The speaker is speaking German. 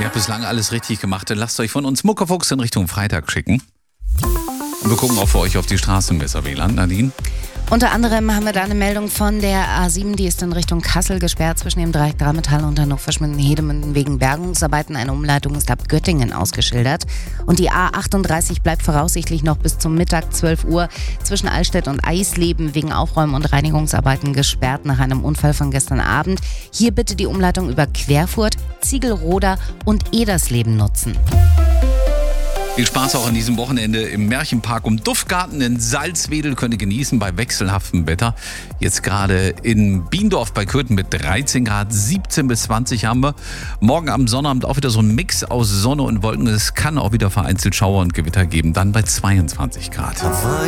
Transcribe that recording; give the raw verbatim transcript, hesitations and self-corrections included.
bislang alles richtig gemacht. Dann lasst euch von uns Muckefuchs in Richtung Freitag schicken. Und wir gucken auch für euch auf die Straßenmesser. Wie Land, Nadine? Unter anderem haben wir da eine Meldung von der A sieben, die ist in Richtung Kassel gesperrt zwischen dem Dreieck Drahmetall und Hannover-Schmitten-Hedemünden wegen Bergungsarbeiten. Eine Umleitung ist ab Göttingen ausgeschildert. Und die A achtunddreißig bleibt voraussichtlich noch bis zum Mittag zwölf Uhr zwischen Allstedt und Eisleben wegen Aufräumen und Reinigungsarbeiten gesperrt nach einem Unfall von gestern Abend. Hier bitte die Umleitung über Querfurt, Ziegelroda und Edersleben nutzen. Viel Spaß auch an diesem Wochenende im Märchenpark um Duftgarten in Salzwedel. Könnt ihr genießen bei wechselhaftem Wetter. Jetzt gerade in Biendorf bei Köthen mit dreizehn Grad, siebzehn bis zwanzig haben wir. Morgen am Sonnabend auch wieder so ein Mix aus Sonne und Wolken. Es kann auch wieder vereinzelt Schauer und Gewitter geben. Dann bei zweiundzwanzig Grad.